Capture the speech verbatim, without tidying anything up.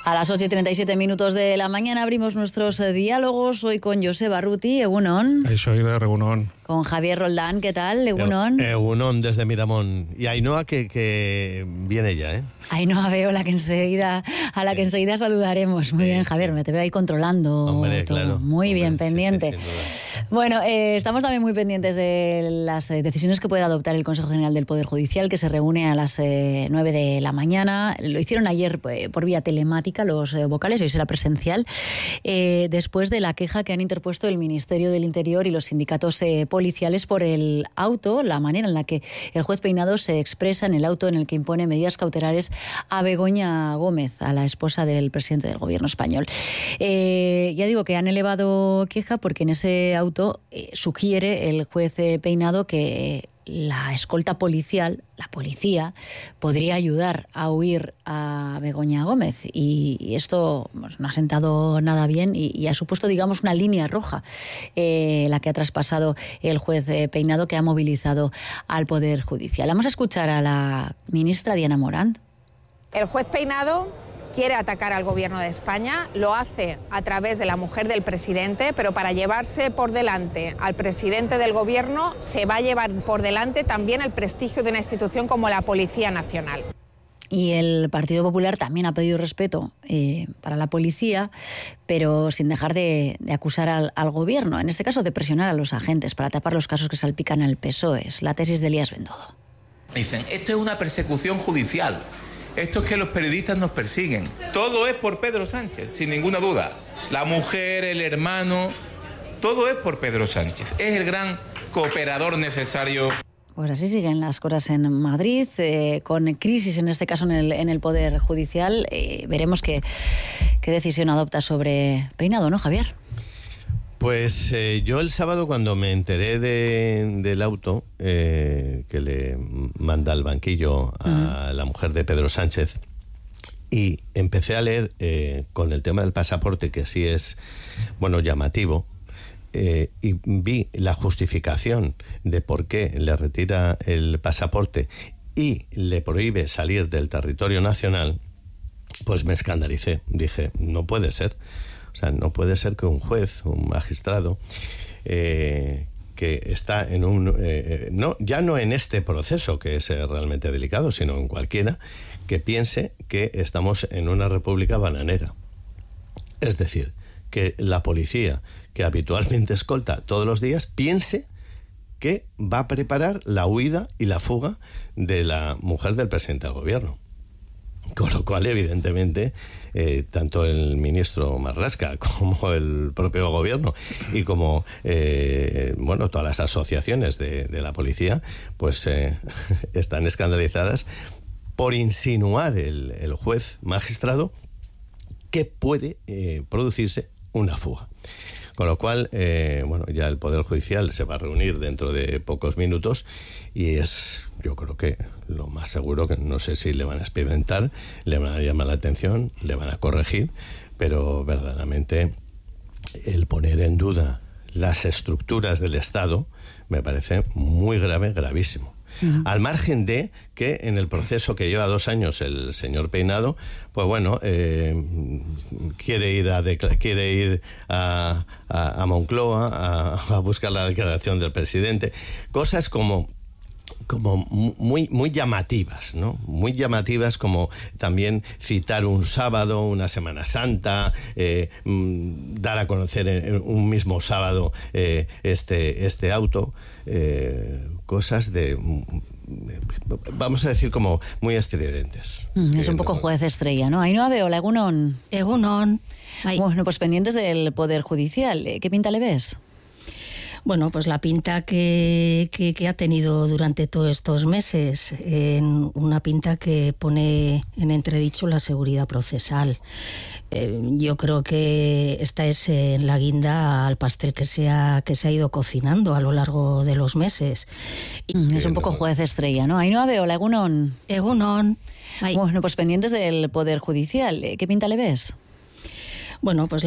A las ocho y treinta y siete minutos de la mañana abrimos nuestros eh, diálogos, hoy con Joseba Arruti, Egunon. Soy de Egunon. Con Javier Roldán, ¿qué tal? Egunon. E- Egunon desde Miramón. Y Ainhoa que, que viene ya, ¿eh? Ainhoa veo la que enseguida, a la sí. que enseguida saludaremos. Muy sí, bien, Javier, sí. me te veo ahí controlando. Hombre, todo. claro. Muy Hombre, bien, pendiente. Sí, sí, sin duda. Bueno, eh, estamos también muy pendientes de las eh, decisiones que puede adoptar el Consejo General del Poder Judicial, que se reúne a las eh, nueve de la mañana. Lo hicieron ayer eh, por vía telemática los eh, vocales, hoy será presencial, eh, después de la queja que han interpuesto el Ministerio del Interior y los sindicatos eh, policiales por el auto, la manera en la que el juez Peinado se expresa en el auto en el que impone medidas cautelares a Begoña Gómez, a la esposa del presidente del gobierno español. Eh, ya digo que han elevado queja porque en ese auto eh, sugiere el juez eh, Peinado que la escolta policial, la policía, podría ayudar a huir a Begoña Gómez. Y esto pues, no ha sentado nada bien y, y ha supuesto, digamos, una línea roja, eh, la que ha traspasado el juez eh, Peinado, que ha movilizado al Poder Judicial. Vamos a escuchar a la ministra Diana Morant. El juez Peinado quiere atacar al gobierno de España, lo hace a través de la mujer del presidente, pero para llevarse por delante al presidente del gobierno se va a llevar por delante también el prestigio de una institución como la Policía Nacional. Y el Partido Popular también ha pedido respeto eh, para la policía, pero sin dejar de, de acusar al, al gobierno, en este caso de presionar a los agentes para tapar los casos que salpican al P S O E. Es la tesis de Elías Bendodo. Dicen, esto es una persecución judicial. Esto es que los periodistas nos persiguen. Todo es por Pedro Sánchez, sin ninguna duda. La mujer, el hermano, todo es por Pedro Sánchez. Es el gran cooperador necesario. Pues así siguen las cosas en Madrid, eh, con crisis en este caso en el, en el Poder Judicial. Eh, veremos qué, qué decisión adopta sobre Peinado, ¿no, Javier? Pues eh, yo el sábado, cuando me enteré de, del auto eh, que le manda al banquillo a uh-huh. la mujer de Pedro Sánchez, y empecé a leer eh, con el tema del pasaporte, que sí es, bueno, llamativo, eh, y vi la justificación de por qué le retira el pasaporte y le prohíbe salir del territorio nacional, pues me escandalicé. Dije, no puede ser. O sea, no puede ser que un juez, un magistrado, eh, que está en un... Eh, no, ya no en este proceso, que es eh, realmente delicado, sino en cualquiera, que piense que estamos en una república bananera. Es decir, que la policía, que habitualmente escolta todos los días, piense que va a preparar la huida y la fuga de la mujer del presidente del gobierno. Con lo cual, evidentemente, eh, tanto el ministro Marlaska como el propio gobierno y como eh, bueno, todas las asociaciones de, de la policía, pues eh, están escandalizadas por insinuar el, el juez magistrado que puede eh, producirse una fuga. Con lo cual, eh, bueno, ya el Poder Judicial se va a reunir dentro de pocos minutos y es, yo creo que lo más seguro, que no sé si le van a experimentar, le van a llamar la atención, le van a corregir, pero verdaderamente el poner en duda las estructuras del Estado me parece muy grave, gravísimo. Uh-huh. Al margen de que en el proceso que lleva dos años el señor Peinado, pues bueno, eh, quiere ir a decla- quiere ir a, a, a Moncloa a, a buscar la declaración del presidente, cosas como como muy muy llamativas, ¿no? Muy llamativas, como también citar un sábado, una Semana Santa, eh, dar a conocer en un mismo sábado eh, este este auto, eh, cosas de, vamos a decir, como muy estridentes. Mm, es un poco juez estrella, ¿no? Ainhoa Veola, Egunon. Egunon. Ay. Bueno, pues pendientes del Poder Judicial. ¿Qué pinta le ves? Bueno, pues la pinta que, que, que ha tenido durante todos estos meses, en una pinta que pone en entredicho la seguridad procesal. Eh, yo creo que esta es eh, la guinda al pastel que se, ha, que se ha ido cocinando a lo largo de los meses. Y, mm, es un poco juez estrella, ¿no? Ainhoa Veola, Egunon. Egunon. Ay. Bueno, pues pendientes del Poder Judicial. ¿Qué pinta le ves? Bueno, pues